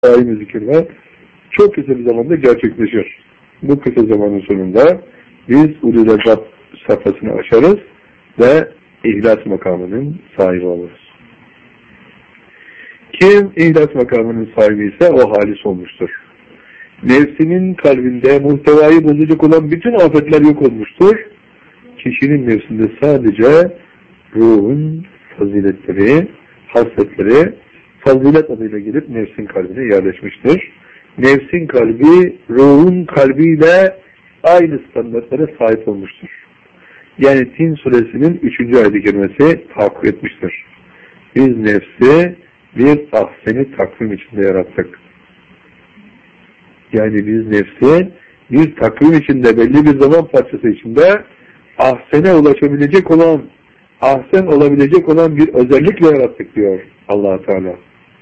daimi zikirler çok kısa bir zamanda gerçekleşir. Bu kısa zamanın sonunda biz ulul elbab safhasını aşarız ve ihlas makamının sahibi oluruz. Kim ihlas makamının sahibi ise o halis olmuştur. Nefsinin kalbinde muhtevayı bozacak olan bütün afetler yok olmuştur. Kişinin nefsinde sadece ruhun faziletleri, hasletleri, fazilet adıyla gelip nefsin kalbine yerleşmiştir. Nefsin kalbi, ruhun kalbiyle aynı standartlara sahip olmuştur. Yani Tin suresinin 3. ayet-i kerimesi tahakkuk etmiştir. Biz nefsi bir ahseni takvim içinde yarattık. Yani biz nefsi bir takvim içinde, belli bir zaman parçası içinde ahsene ulaşabilecek olan, ahsen olabilecek olan bir özellikle yarattık diyor Allah Teala.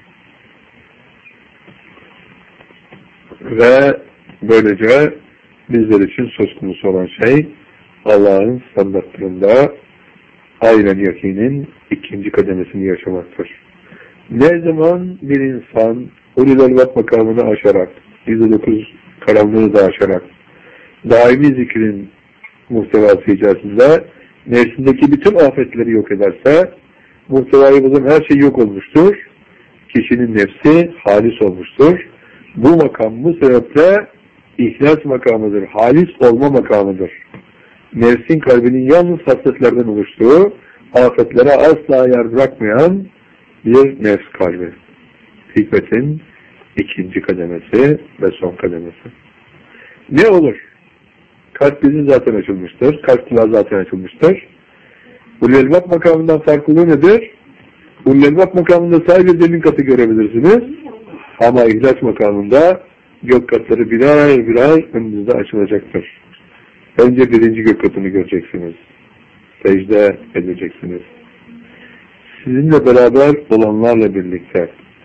Ve böylece bizler için söz konusu olan şey Allah'ın standartlarında aynen yakinin ikinci kademesini yaşamaktır. Ne zaman bir insan ulul elbab makamını aşarak, %9 karanlığı da aşarak, daimi zikrin muhtevası içerisinde nefsindeki bütün afetleri yok ederse, muhtevayı bozan her şey yok olmuştur. Kişinin nefsi halis olmuştur. Bu makam bu sebeple ihlas makamıdır, halis olma makamıdır. Nefsin kalbinin yalnız hasletlerden oluştuğu, afetlere asla yer bırakmayan bir nefs kalbi. Hikmetin ikinci kademesi ve son kademesi. Ne olur? Kalp bizi zaten açılmıştır. Kalp kulağı zaten açılmıştır. Ulul elbab makamından farklılığı nedir? Ulul elbab makamında sadece zemin katı görebilirsiniz. Ama ihlas makamında gök katları birer birer önünüzde açılacaktır. Önce birinci gök katını göreceksiniz. Secde edeceksiniz. Sizinle beraber olanlarla birlikte.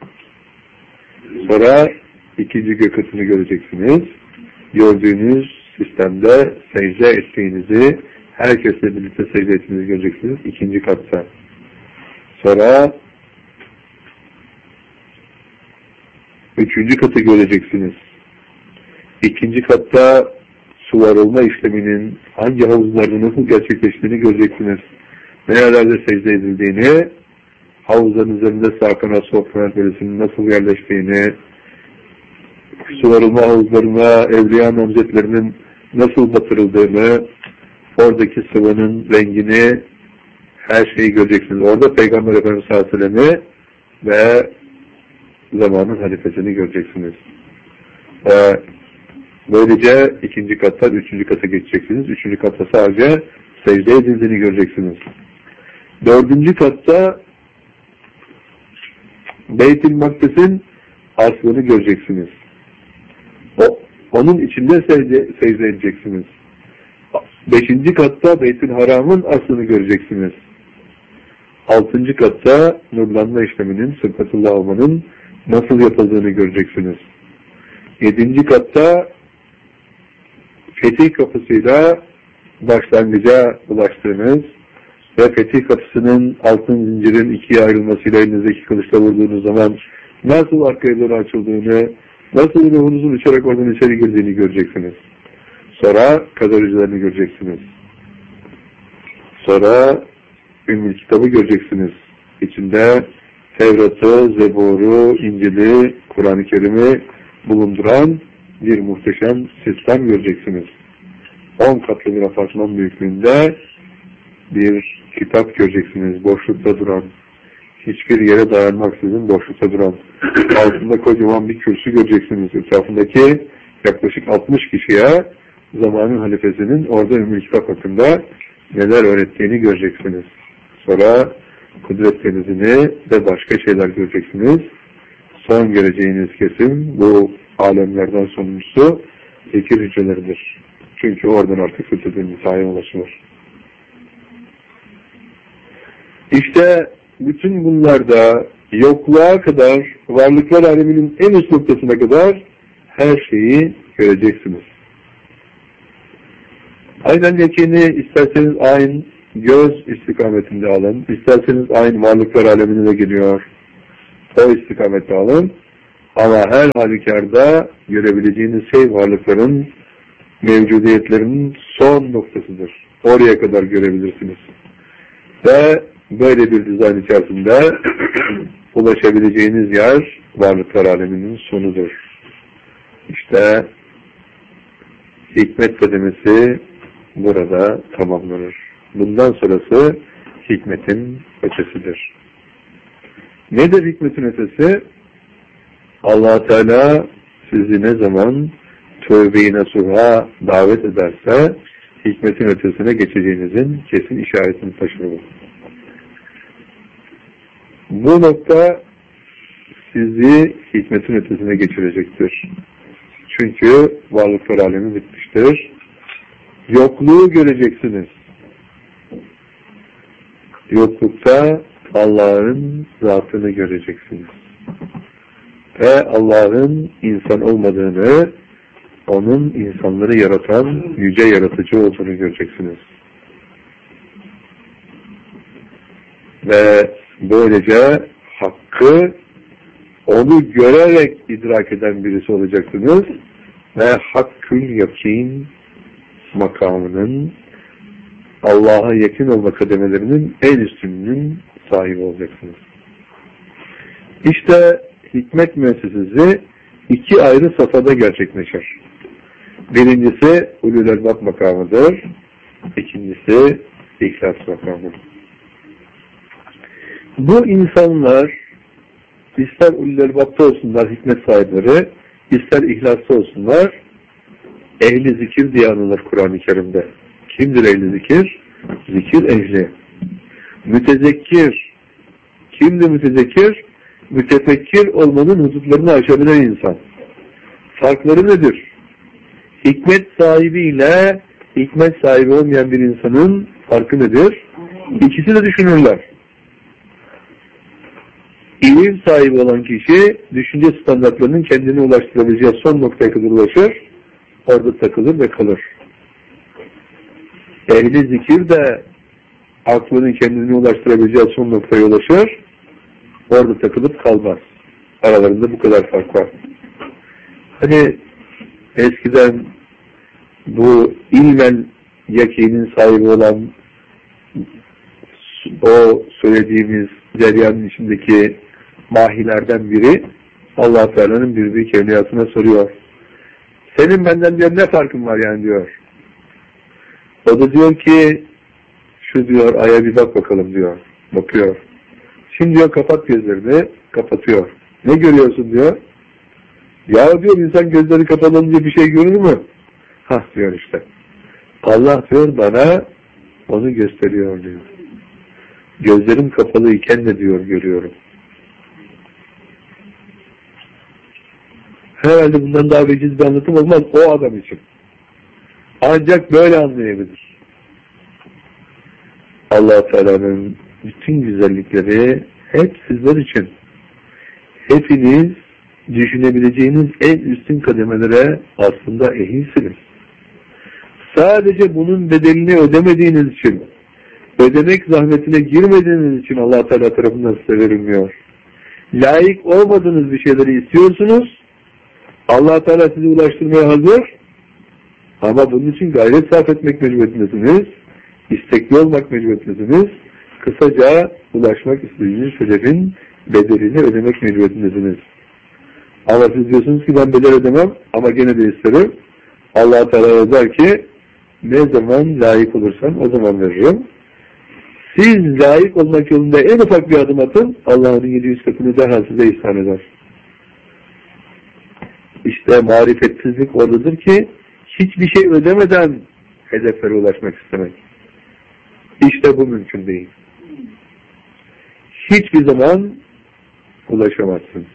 Sonra ikinci gök katını göreceksiniz. Gördüğünüz sistemde secde ettiğinizi, herkesle birlikte secde ettiğinizi göreceksiniz. İkinci katta. Sonra üçüncü katı göreceksiniz. İkinci katta suvarılma işleminin hangi havuzlarda nasıl gerçekleştiğini göreceksiniz. Nerelerde secde edildiğini, havuzların üzerinde sarkana sofra beresinin nasıl yerleştiğini, suvarılma havuzlarına evliya namzetlerinin nasıl batırıldığını, oradaki sıvının rengini, her şeyi göreceksiniz. Orada Peygamber Efendimiz sallallahu aleyhi ve sellem'i ve zamanın halifesini göreceksiniz. Böylece ikinci kattan üçüncü kata geçeceksiniz. Üçüncü katta sadece secde edildiğini göreceksiniz. Dördüncü katta Beyt-i Makdis'in aslını göreceksiniz. Onun içinde secde edeceksiniz. Beşinci katta Beyt-i Haram'ın aslını göreceksiniz. Altıncı katta nurlanma işleminin, sıfatullah olmanın nasıl yapıldığını göreceksiniz. Yedinci katta fetih kapısıyla başlangıca ulaştığınız ve fetih kapısının altın zincirin ikiye ayrılmasıyla elinizdeki kılıçla vurduğunuz zaman nasıl arkaya doğru açıldığını, nasıl ruhunuzun uçarak oradan içeri girdiğini göreceksiniz. Sonra kader hücrelerini göreceksiniz. Sonra Ümmül Kitabı göreceksiniz. İçinde Tevrat'ı, Zebur'u, İncil'i, Kur'an-ı Kerim'i bulunduran bir muhteşem sistem göreceksiniz. 10 katlı bir apartman büyüklüğünde bir kitap göreceksiniz. Boşlukta duran, hiçbir yere dayanmaksızın boşlukta duran. Altında kocaman bir kürsü göreceksiniz. Etrafındaki yaklaşık 60 kişiye zamanın halifesinin orada Ümmül Kitap hakkında neler öğrettiğini göreceksiniz. Sonra kudret denizini ve başka şeyler göreceksiniz. Son göreceğiniz kesim bu alemlerden sonuncusu zikir hücreleridir. Çünkü oradan artık fıtratın nisaya ulaşılır. İşte bütün bunlarda yokluğa kadar, varlıklar aleminin en üst noktasına kadar her şeyi göreceksiniz. Aynen yakini isterseniz aynı göz istikametinde alın, isterseniz aynı varlıklar alemine de giriyor. O istikamette alın. Ama her halükarda görebileceğiniz şey varlıkların, mevcudiyetlerinin son noktasıdır. Oraya kadar görebilirsiniz. Ve böyle bir dizayn içerisinde ulaşabileceğiniz yer varlıklar aleminin sonudur. İşte hikmet kademesi burada tamamlanır. Bundan sonrası hikmetin ötesidir. Nedir hikmetin ötesi? Allah Teala sizi ne zaman tövbe-i nasuha davet ederse hikmetin ötesine geçeceğinizin kesin işaretini taşır bu. Bu nokta sizi hikmetin ötesine geçirecektir. Çünkü varlıklar alemi bitmiştir. Yokluğu göreceksiniz. Yoklukta Allah'ın zatını göreceksiniz. Ve Allah'ın insan olmadığını, onun insanları yaratan yüce yaratıcı olduğunu göreceksiniz. Ve böylece hakkı onu görerek idrak eden birisi olacaksınız ve hakkül yakin makamının, Allah'a yakın olma kademelerinin en üstününün sahibi olacaksınız. İşte hikmet müessesesi iki ayrı safhada gerçekleşir. Birincisi ulul elbab makamıdır. İkincisi ihlas makamı. Bu insanlar ister ulul elbab'ta olsunlar hikmet sahipleri, ister ihlasta olsunlar, ehli zikir diye anılır Kur'an-ı Kerim'de. Kimdir ehli zikir? Zikir ehli. Mütezekkir. Kimdir mütezekkir? Mütefekkir olmanın hudutlarını aşabilen insan. Farkları nedir? Hikmet sahibi ile hikmet sahibi olmayan bir insanın farkı nedir? İkisi de düşünürler. İlim sahibi olan kişi düşünce standartlarının kendine ulaştırabileceği son noktaya kadar ulaşır, orada takılır ve kalır. Ehli zikir de aklının kendine ulaştırabileceği son noktaya ulaşır, orada takılıp kalmaz. Aralarında bu kadar fark var. Hani eskiden bu ilmen yakinin sahibi olan o söylediğimiz ceryanın içindeki mahilerden biri Allah Teala'nın bir büyük evliyasına soruyor. Senin benden diyor ne farkın var yani diyor. O da diyor ki şu diyor aya bir bak bakalım diyor. Bakıyor. Şimdi diyor kapat gözlerini. Kapatıyor. Ne görüyorsun diyor. Ya diyor insan gözleri kapanınca bir şey görür mü? Hah diyor işte. Allah diyor bana onu gösteriyor diyor. Gözlerim kapalıyken de diyor görüyorum. Herhalde bundan daha veciz bir anlatım olmaz o adam için. Ancak böyle anlayabilir. Allah Teala'nın bütün güzellikleri hep sizler için. Hepiniz düşünebileceğiniz en üstün kademelere aslında ehilsiniz. Sadece bunun bedelini ödemediğiniz için, ödemek zahmetine girmediğiniz için Allah Teala tarafından size verilmiyor. Layık olmadığınız bir şeyleri istiyorsunuz. Allah Teala sizi ulaştırmaya hazır. Ama bunun için gayret sarf etmek mecburiyetindesiniz. İstekli olmak mecburiyetindesiniz. Kısaca ulaşmak istediğiniz hedefin bedelini ödemek mecburiyetindesiniz. Ama siz diyorsunuz ki ben bedel ödemem ama gene de isterim. Allah Teala yazar ki ne zaman layık olursam o zaman veririm. Siz layık olmak yolunda en ufak bir adım atın, Allah'ın 700 katını derhal size ihsan eder. İşte marifetsizlik oradadır ki hiçbir şey ödemeden hedeflere ulaşmak istemek. İşte bu mümkün değil. Hiçbir zaman ulaşamazsınız.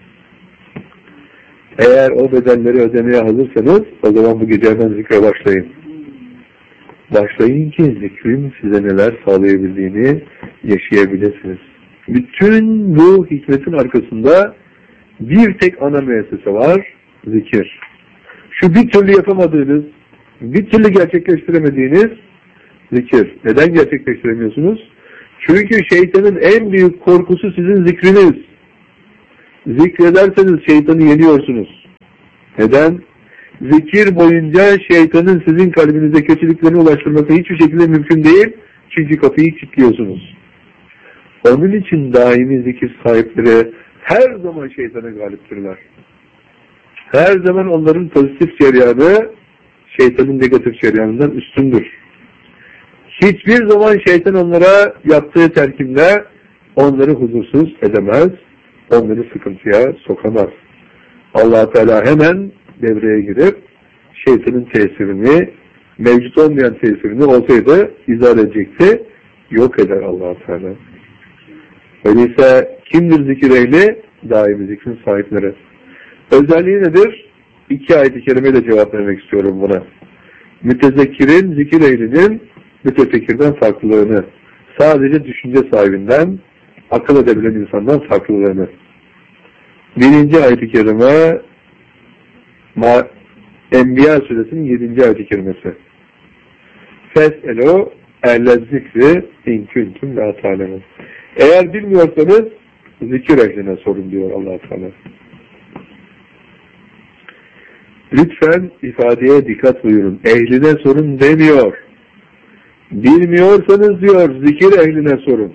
Eğer o bedelleri ödemeye hazırsanız o zaman bu gece hemen zikre başlayın. Başlayın ki zikrin size neler sağlayabildiğini yaşayabilirsiniz. Bütün bu hikmetin arkasında bir tek ana müessese var, zikir. Şu bir türlü yapamadığınız, bir türlü gerçekleştiremediğiniz zikir. Neden gerçekleştiremiyorsunuz? Çünkü şeytanın en büyük korkusu sizin zikriniz. Zikrederseniz şeytanı yeniyorsunuz. Neden? Zikir boyunca şeytanın sizin kalbinize kötülüklerini ulaştırması hiçbir şekilde mümkün değil. Çünkü kapıyı kilitliyorsunuz. Onun için daimi zikir sahipleri her zaman şeytana galiptirler. Her zaman onların pozitif ceryanı şeytanın negatif ceryanından üstündür. Hiçbir zaman şeytan onlara yaptığı terkimle onları huzursuz edemez, onları sıkıntıya sokamaz. Allah Teala hemen devreye girip şeytanın tesirini, mevcut olmayan tesirini olsaydı izah edecekti, yok eder Allah Teala. Öyleyse kimdir zikir ehli? Daimi zikrin sahipleri. Özelliği nedir? 2 ayet-i kerimeyle cevap vermek istiyorum buna. Mütezekkirin, zikir ehlinin mütefekkirden farklılığını, sadece düşünce sahibinden, akıl edebilen insandan farklılığını. 1. ayet-i kerime Enbiya suresinin 7. ayet-i kerimesi. Fes'elu elle zikri in kuntum la ta'lemun. Eğer bilmiyorsanız zikir ehline sorun diyor Allah Teala. Lütfen ifadeye dikkat buyurun. Ehline sorun demiyor. Bilmiyorsanız diyor zikir ehline sorun.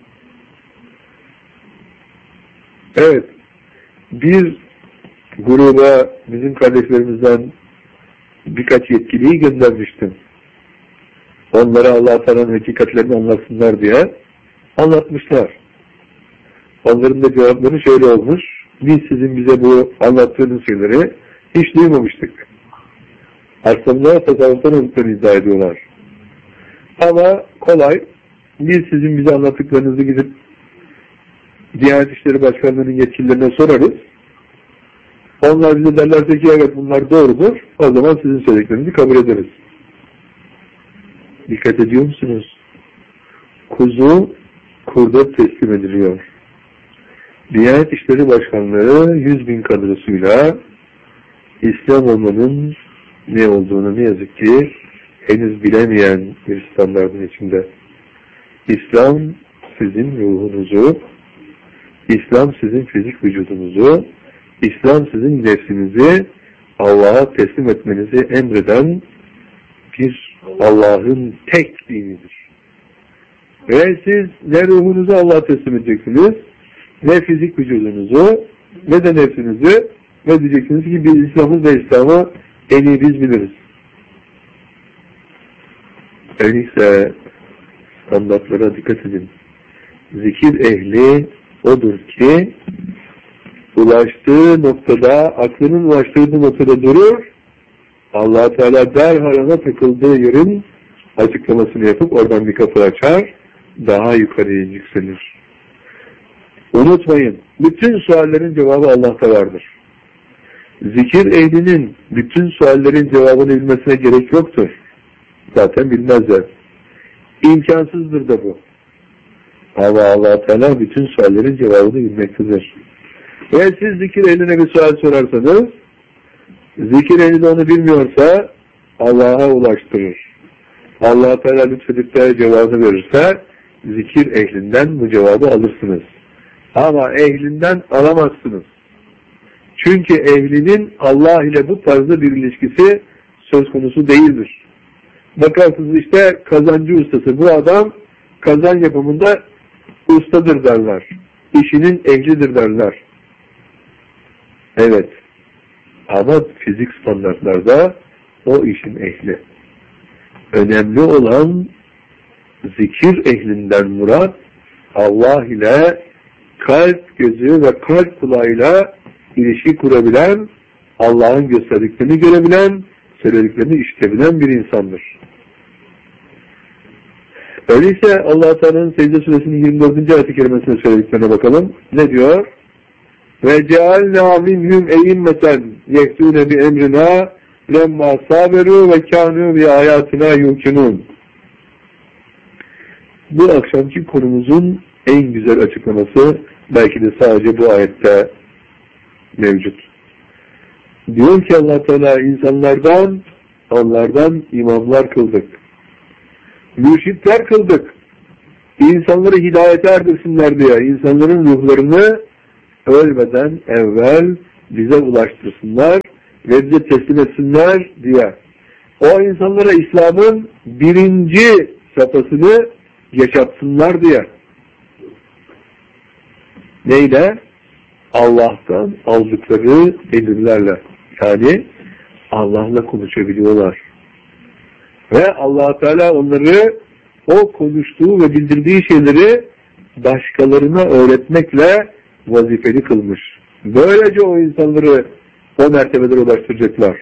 Evet. Bir gruba bizim kardeşlerimizden birkaç yetkiliyi göndermiştim. Onlara Allah Teala'nın hakikatlerini anlatsınlar diye anlatmışlar. Onların da cevapları şöyle olmuş. Biz sizin bize bu anlattığınız şeyleri hiç duymamıştık. Aslında tasavvuftan olduklarını iddia ediyorlar. Ama kolay. Biz sizin bize anlattıklarınızı gidip Diyanet İşleri Başkanlığı'nın yetkililerine sorarız. Onlar bize derlerse ki evet bunlar doğrudur. O zaman sizin söylediklerinizi kabul ederiz. Dikkat ediyor musunuz? Kuzu kurda teslim ediliyor. Diyanet İşleri Başkanlığı 100.000 kadrosuyla İslam olmanın ne olduğunu ne yazık ki henüz bilemeyen bir standardın içinde. İslam sizin ruhunuzu, İslam sizin fizik vücudunuzu, İslam sizin nefsinizi Allah'a teslim etmenizi emreden bir Allah'ın tek dinidir. Ve siz ne ruhunuzu Allah'a teslim edeceksiniz, ne fizik vücudunuzu, ne de nefsinizi, ve diyeceksiniz ki biz İslam'ı ve İslam'ı en iyi biz biliriz. Öyleyse standartlara dikkat edin. Zikir ehli odur ki ulaştığı noktada, aklının ulaştığı noktada durur, Allah Teala derhal ona takıldığı yerin açıklamasını yapıp oradan bir kapı açar, daha yukarıya yükselir. Unutmayın, bütün suallerin cevabı Allah'ta vardır. Zikir ehlinin bütün suallerin cevabını bilmesine gerek yoktur. Zaten bilmezler. İmkansızdır da bu. Ama Allah Teala bütün suallerin cevabını bilmektedir. Ve siz zikir ehline bir sual sorarsanız, zikir ehli de onu bilmiyorsa Allah'a ulaştırır. Allah Teala lütfedip de cevabını verirse, zikir ehlinden bu cevabı alırsınız. Ama ehlinden alamazsınız. Çünkü ehlinin Allah ile bu tarzda bir ilişkisi söz konusu değildir. Bakarsınız işte kazancı ustası. Bu adam kazan yapımında ustadır derler. İşinin ehlidir derler. Evet. Ama fizik standartlarda o işin ehli. Önemli olan zikir ehlinden murat Allah ile kalp gözü ve kalp kulağıyla ilişki kurabilen, Allah'ın gösterdiklerini görebilen, söylediklerini işitebilen bir insandır. Öyleyse Allah Teala'nın Secde Suresinin 24. ayet-i kerimesine söylediklerine bakalım. Ne diyor? Ve cealna minhum e'immeten yehtûne bi emrina lemma saberu ve kânû bi ayatina yukinun. Bu akşamki konumuzun en güzel açıklaması belki de sadece bu ayette mevcut. Diyor ki Allah Teala onlardan imamlar kıldık. Mürşitler kıldık. İnsanları hidayete erdirsinler diye, insanların ruhlarını ölmeden evvel bize ulaştırsınlar ve bize teslim etsinler diye. O insanlara İslam'ın birinci safhasını yaşatsınlar diye. Neyle? Allah'tan aldıkları emirlerle. Yani Allah'la konuşabiliyorlar. Ve Allah Teala onları o konuştuğu ve bildirdiği şeyleri başkalarına öğretmekle vazifeli kılmış. Böylece o insanları o mertebelere ulaştıracaklar.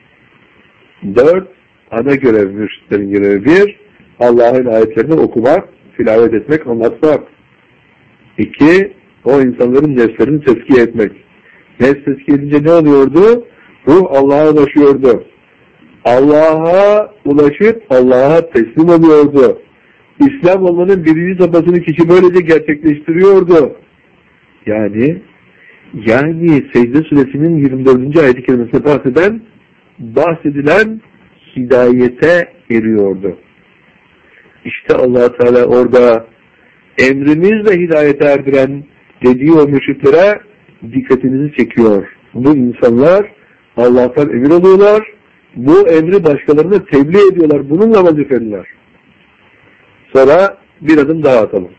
4. Ana görev, mürşitlerin görevi. 1. Allah'ın ayetlerini okumak, tilavet etmek, anlatmak. 2. O insanların nefslerini tezkiye etmek. Nefs tezkiye edince ne oluyordu? Ruh Allah'a ulaşıyordu. Allah'a ulaşıp Allah'a teslim oluyordu. İslam olmanın birinci safhasını kişi böylece gerçekleştiriyordu. Yani Secde Suresinin 24. ayet-i kerimesine bahsedilen hidayete eriyordu. İşte Allah Teala orada emrimizle hidayete erdiren dediği o mürşitlere dikkatinizi çekiyor. Bu insanlar Allah'tan emir alıyorlar, bu emri başkalarına tebliğ ediyorlar, bununla vazifeliler. Sonra bir adım daha atalım.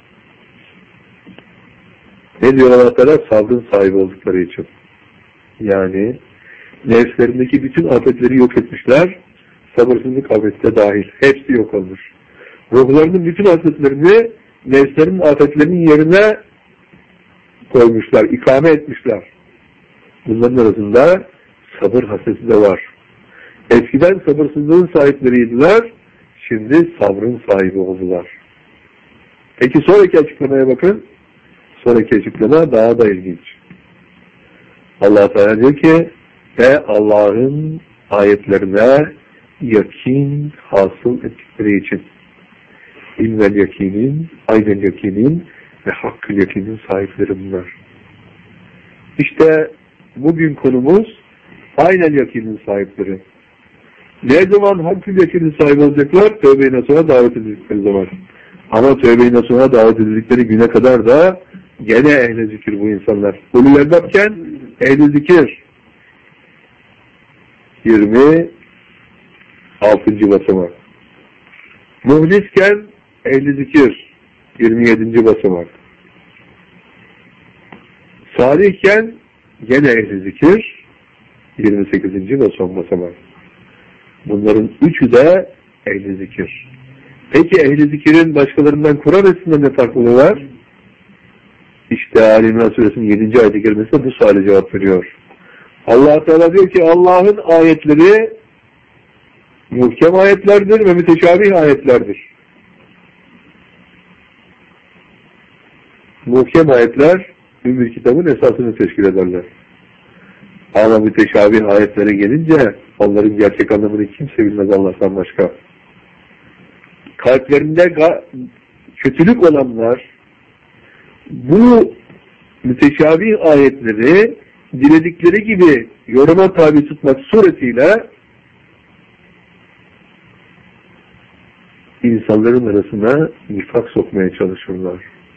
Ne diyor Allah Teala? Sabrın sahibi oldukları için. Yani nefslerindeki bütün afetleri yok etmişler, sabırsızlık afeti de dahil. Hepsi yok olmuş. Ruhlarının bütün afetlerini nefslerinin afetlerinin yerine koymuşlar, ikame etmişler. Bunların arasında sabır hasreti de var. Eskiden sabırsızlığın sahipleriydiler, şimdi sabrın sahibi oldular. Peki sonraki açıklamaya bakın. Sonraki açıklama daha da ilginç. Allah Teala diyor ki ve Allah'ın ayetlerine yakin hasıl ettikleri için ilmel yakinin, aynen yakinin ve hakkül yakinin sahipleri bunlar. İşte bugün konumuz aynen yakinin sahipleri. Ne zaman hakkül yakinin sahibi olacaklar? Tövbe-i nasuha davet edildikleri zaman. Ama tövbe-i nasuha davet edildikleri güne kadar da gene ehl-i zikir bu insanlar. Ulul elbapken ehl-i zikir 26. basamak. Muhlisken ehl-i zikir 27. basamak. Salihken gene ehl-i zikir 28. ve son basamak. Bunların üçü de ehl-i zikir. Peki ehl-i zikirin başkalarından Kur'an arasında ne farklılığı var? İşte Ali İmran Suresinin 7. ayet-i kerimesinde bu suale cevap veriyor. Allah Teala diyor ki Allah'ın ayetleri muhkem ayetlerdir ve müteşabih ayetlerdir. Muhkem ayetler Ümmül Kitab'ın esasını teşkil ederler. Ama müteşabih ayetlere gelince onların gerçek anlamını kimse bilmez Allah'tan başka. Kalplerinde kötülük olanlar bu müteşabih ayetleri diledikleri gibi yoruma tabi tutmak suretiyle insanların arasına nifak sokmaya çalışırlar.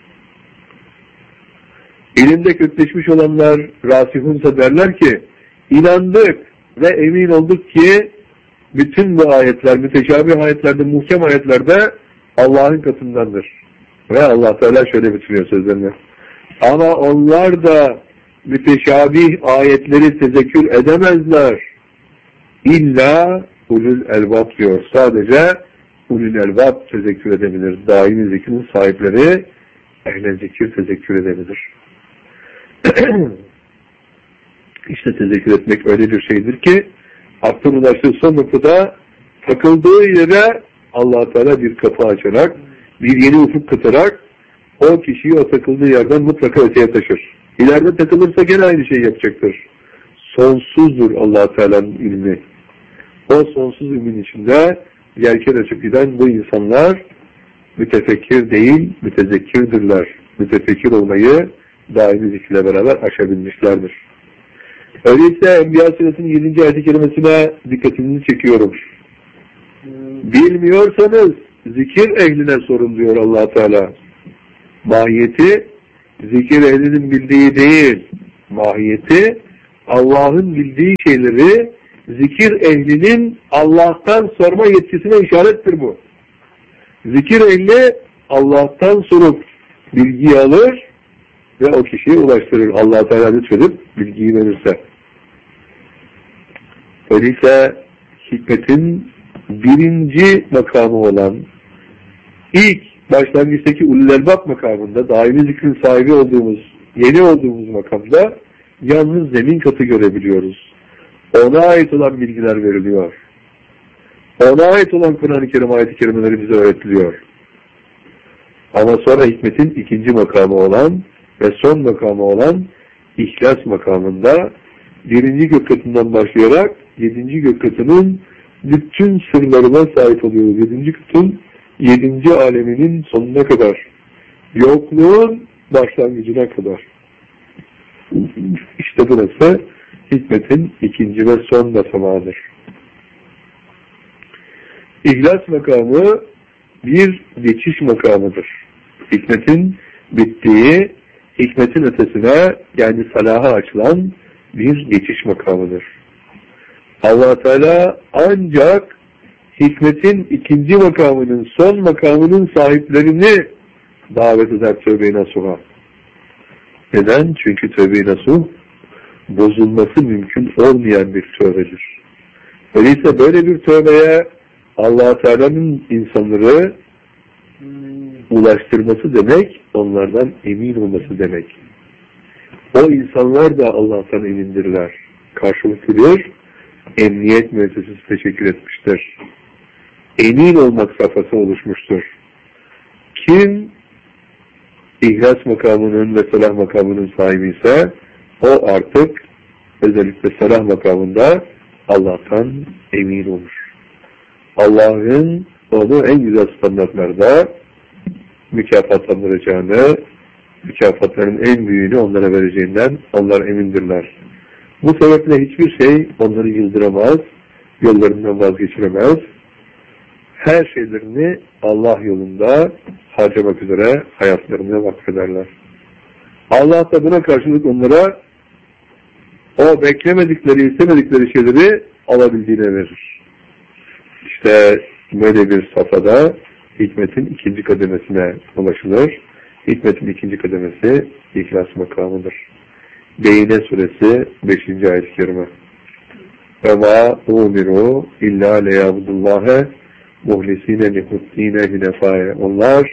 İlimde kötüleşmiş olanlar rasihunsa derler ki inandık ve emin olduk ki bütün bu ayetler, müteşabih ayetlerde, muhkem ayetlerde Allah'ın katındandır. Ve Allah Teala şöyle bitiriyor sözlerini. Ama onlar da müteşabih ayetleri tezekkür edemezler. İlla ulul elbab diyor. Sadece ulul elbab tezekkür edebilir. Daimi zikrin sahipleri ehl-i zikir tezekkür edebilir. İşte tezekkür etmek öyle bir şeydir ki aklın ulaştığı son noktada takıldığı yere Allah Teala bir kapı açarak, bir yeni ufuk katarak o kişiyi o takıldığı yerden mutlaka öteye taşır. İleride takılırsa gene aynı şeyi yapacaktır. Sonsuzdur Allah Teala'nın ilmi. O sonsuz ilmin içinde yelken açıp giden bu insanlar mütefekkir değil, mütezekkirdirler. Mütefekkir olmayı daimi zikirle beraber aşabilmişlerdir. Öyleyse Enbiya Suresinin 7. ayet-i kerimesine dikkatinizi çekiyorum. Bilmiyorsanız zikir ehline sorun diyor Allah Teala. Mahiyeti zikir ehlinin bildiği değil, mahiyeti Allah'ın bildiği şeyleri zikir ehlinin Allah'tan sorma yetkisine işarettir bu. Zikir ehli Allah'tan sorup bilgiyi alır ve o kişiye ulaştırır. Allah Teala lütfedip bilgiyi verirse. Öyleyse hikmetin birinci makamı olan ilk başlangıçtaki ulul elbab makamında, daimi zikrin sahibi olduğumuz, yeni olduğumuz makamda yalnız zemin katı görebiliyoruz. Ona ait olan bilgiler veriliyor. Ona ait olan Kur'an-ı Kerim ayet-i kerimeleri bize öğretiliyor. Ama sonra hikmetin ikinci makamı olan ve son makamı olan İhlas makamında birinci gökkatından başlayarak 7. gökkatının bütün sırlarına sahip oluyoruz. 7. katın 7. aleminin sonuna kadar, yokluğun başlangıcına kadar. İşte burası hikmetin ikinci ve son basamağıdır. İhlas makamı bir geçiş makamıdır. Hikmetin bittiği, hikmetin ötesine yani salaha açılan bir geçiş makamıdır. Allah Teala ancak hikmetin ikinci makamının, son makamının sahiplerini davet eder tövbe-i nasuha. Neden? Çünkü tövbe-i nasuh bozulması mümkün olmayan bir tövbedir. Öyleyse böyle bir tövbeye Allah Teala'nın insanları ulaştırması demek, onlardan emin olması demek. O insanlar da Allah'tan emindirler. Karşılıklı bir emniyet müessesesi teşekkür etmiştir. Emin olmak safhası oluşmuştur. Kim İhlas makamının ve salah makamının sahibi ise o artık özellikle salah makamında Allah'tan emin olur. Allah'ın onu en güzel standartlarda mükafatlandıracağını, mükafatların en büyüğünü onlara vereceğinden onlar emindirler. Bu sebeple hiçbir şey onları yıldıramaz, yollarından vazgeçiremez. Her şeylerini Allah yolunda harcamak üzere hayatlarını vakfederler. Allah da buna karşılık onlara o beklemedikleri, istemedikleri şeyleri alabildiğine verir. İşte böyle bir safhada hikmetin ikinci kademesine ulaşılır. Hikmetin ikinci kademesi İhlas makamıdır. Beyne suresi 5. ayet-i kerime. وَمَا اُمِرُوا اِلَّا لَيَعْبُدُ اللّٰهَ مُخْلِس۪ينَ لِهُدِّينَ هِنَفَايَ. Onlar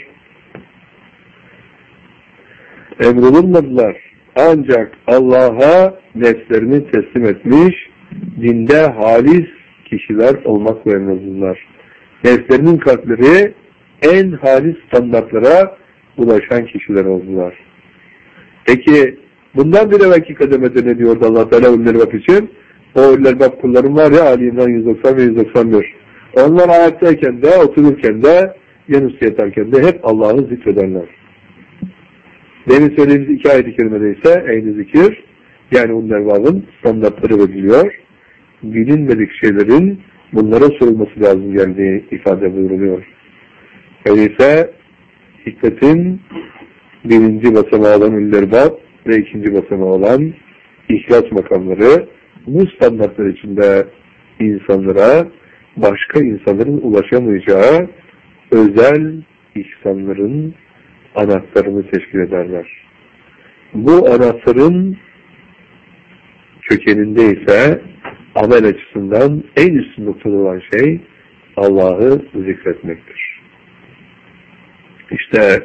emrolunmadılar. Ancak Allah'a nefslerini teslim etmiş, dinde halis kişiler olmakla emrolundular. Nefslerinin kalpleri en halis standartlara ulaşan kişiler oldular. Peki bundan bir evvelki kademede ne diyordu Allah Teala ulul elbab için? O ulul elbab kullarım var ya, Ali İmran 190 ve 191. Onlar ayaktayken de, otururken de, yanüstü yatarken de hep Allah'ı zikrederler. Demin söylediğimiz iki ayet-i kerimede ise ehli zikir, yani ulul elbabın standartları veriliyor. Bilinmedik şeylerin bunlara sorulması lazım geldiği ifade buyuruluyor. Öyleyse hikmetin birinci basamağı olan ulul elbab ve ikinci basamağı olan İhlas makamları bu standartlar içinde insanlara başka insanların ulaşamayacağı özel ihsanların anahtarını teşkil ederler. Bu anahtarın kökeninde ise amel açısından en üstün noktada olan şey Allah'ı zikretmektir. İşte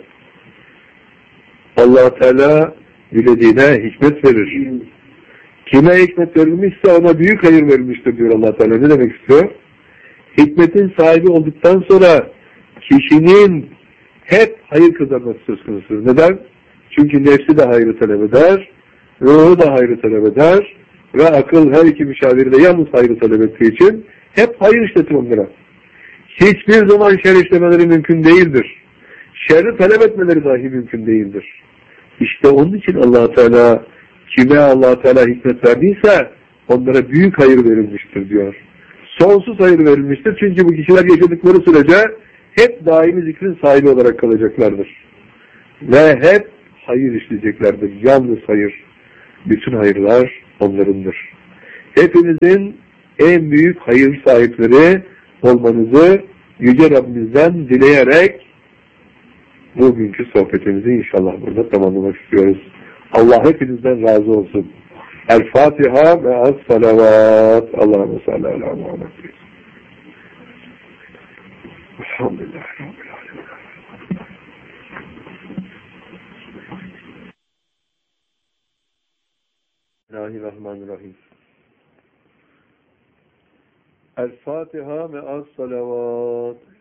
Allah Teala dilediğine hikmet verir. Kime hikmet verilmişse ona büyük hayır verilmiştir diyor Allah Teala. Ne demek istiyor? Hikmetin sahibi olduktan sonra kişinin hep hayır kazanması söz konusudur. Neden? Çünkü nefsi de hayrı talep eder, ruhu da hayrı talep eder ve akıl her iki müşaviri de yalnız hayrı talep ettiği için hep hayır işletir onlara. Hiçbir zaman şer işlemeleri mümkün değildir. Şerri talep etmeleri dahi mümkün değildir. İşte onun için Allah Teala kime Allah Teala hikmet verdiyse onlara büyük hayır verilmiştir diyor. Sonsuz hayır verilmiştir. Çünkü bu kişiler yaşadıkları sürece hep daimi zikrin sahibi olarak kalacaklardır. Ve hep hayır işleyeceklerdir. Yalnız hayır. Bütün hayırlar onlarındır. Hepinizin en büyük hayır sahipleri olmanızı Yüce Rabbimizden dileyerek bugünkü sohbetimizi inşallah burada tamamlamak istiyoruz. Allah hepinizden razı olsun. El-Fatiha ve Es-Salavat. Allahümme salli ala Muhammed. Elhamdülillah. Rabbil alemin. Bismillahirrahmanirrahim. El-Fatiha ve Es-Salavat.